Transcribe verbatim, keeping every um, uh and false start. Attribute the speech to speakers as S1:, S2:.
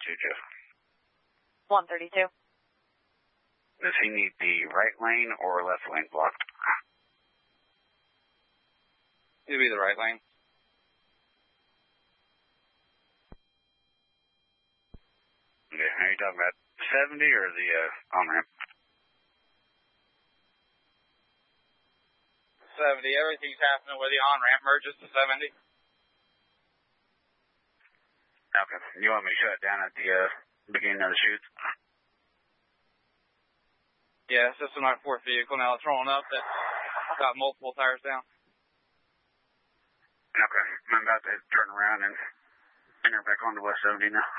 S1: suit you?
S2: one thirty-two.
S1: Does he need the right lane or left lane blocked?
S3: It'll be the right lane.
S1: Okay, are you talking about seventy or the uh, on-ramp?
S3: seventy. Everything's happening where the on-ramp merges to seventy.
S1: Okay. You want me to shut down at the uh, beginning of the chutes?
S3: Yeah, it's just my fourth vehicle now. It's rolling up. That's got multiple tires down.
S1: Okay. I'm about to turn around and enter back onto West seventy now.